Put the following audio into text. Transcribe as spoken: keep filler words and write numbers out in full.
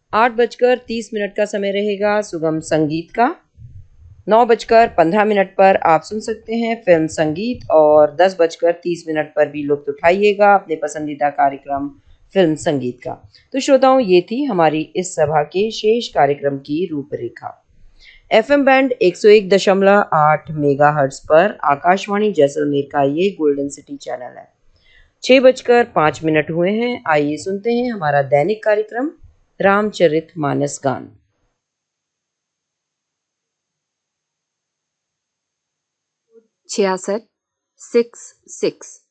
आठ बजकर तीस मिनट का समय रहेगा सुगम संगीत का। नौ बजकर पंद्रह मिनट पर आप सुन सकते हैं फिल्म संगीत और दस बजकर तीस मिनट पर भी लुत्फ़ उठाइएगा अपने पसंदीदा कार्यक्रम फिल्म संगीत का। तो श्रोताओं, ये थी हमारी इस सभा के शेष कार्यक्रम की रूपरेखा। एफएम बैंड एक सौ एक दशमलव आठ मेगाहर्ट्ज़ पर आकाशवाणी जैसलमेर का ये गोल्डन सिटी चैनल है। छह बजकर पाँच मिनट हुए हैं। आइए सुनते हैं हमारा दैनिक कार्यक्रम रामचरितमानस गान। छियासठ सिक्स सिक्स